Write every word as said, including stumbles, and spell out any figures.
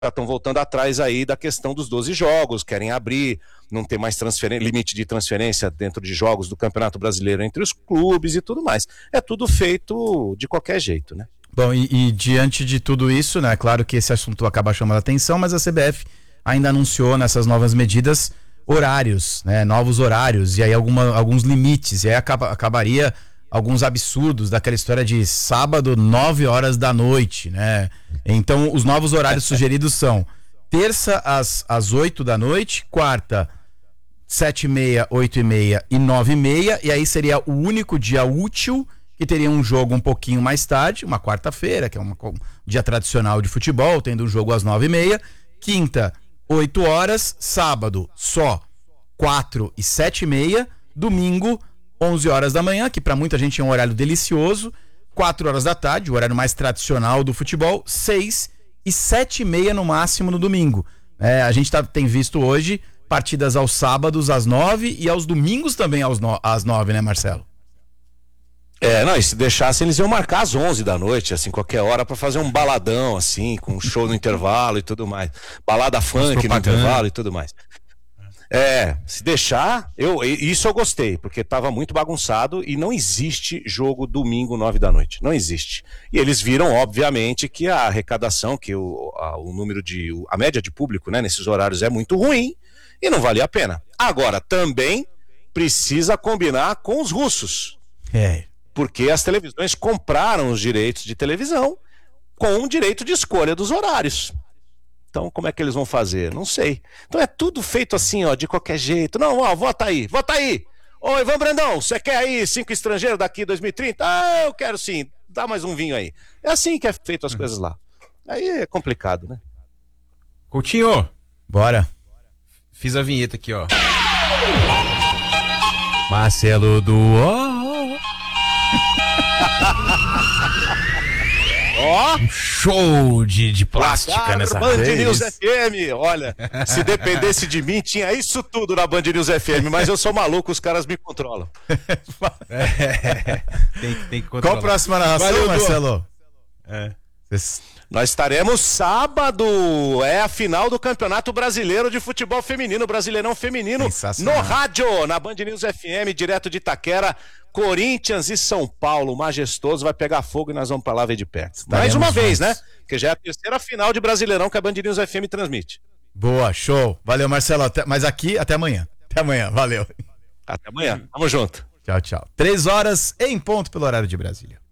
estão voltando atrás aí da questão dos doze jogos, querem abrir, não tem mais limite de transferência dentro de jogos do Campeonato Brasileiro entre os clubes e tudo mais. É tudo feito de qualquer jeito, né? Bom, e, e diante de tudo isso, né, claro que esse assunto acaba chamando a atenção, mas a C B F ainda anunciou nessas novas medidas horários, né, novos horários, e aí alguma, alguns limites, e aí acaba, acabaria alguns absurdos daquela história de sábado, nove horas da noite, né? Então, os novos horários sugeridos são terça às, às oito da noite, quarta, sete e meia, oito e meia e nove e meia, e aí seria o único dia útil que teria um jogo um pouquinho mais tarde, uma quarta-feira, que é uma, um dia tradicional de futebol, tendo um jogo às nove e meia, quinta, oito horas, sábado, só quatro e sete e meia, domingo, onze horas da manhã, que para muita gente é um horário delicioso, quatro horas da tarde, o horário mais tradicional do futebol, seis e sete e meia no máximo no domingo. É, a gente tá, tem visto hoje partidas aos sábados às nove e aos domingos também aos no, às nove, né, Marcelo? É, não, e se deixassem eles iam marcar às onze da noite, assim, qualquer hora pra fazer um baladão, assim, com um show no intervalo e tudo mais. Balada funk no intervalo e tudo mais. É, se deixar, eu, isso eu gostei, porque tava muito bagunçado e não existe jogo domingo nove da noite, não existe. E eles viram, obviamente, que a arrecadação, que o, a, o número de, a média de público, né, nesses horários é muito ruim e não valia a pena. Agora, também precisa combinar com os russos. É. Porque as televisões compraram os direitos de televisão com o direito de escolha dos horários. Então, como é que eles vão fazer? Não sei. Então é tudo feito assim, ó, de qualquer jeito. Não, ó, vota aí, vota aí. Ô, Ivan Brandão, você quer aí cinco estrangeiros daqui dois mil e trinta? Ah, eu quero sim. Dá mais um vinho aí. É assim que é feito as coisas lá. Aí é complicado, né? Coutinho, bora. Fiz a vinheta aqui, ó. Marcelo do Ó, um show de, de plástica placar, nessa Band vez. News F M, olha, se dependesse de mim, tinha isso tudo na Band News F M, mas eu sou maluco, os caras me controlam. É, tem, tem que controlar. Qual a próxima narração, Valeu, Marcelo? É. Cês... Nós estaremos sábado, é a final do Campeonato Brasileiro de Futebol Feminino, Brasileirão Feminino, no rádio, na Band News F M, direto de Itaquera, Corinthians e São Paulo, majestoso, vai pegar fogo e nós vamos pra lá ver de perto. Estaremos Mais uma juntos. vez, né? Que já é a terceira final de Brasileirão que a Band News F M transmite. Boa, show. Valeu, Marcelo. Até... Mas aqui, até amanhã. Até amanhã, valeu. Até amanhã, tamo junto. Tchau, tchau. Três horas em ponto pelo horário de Brasília.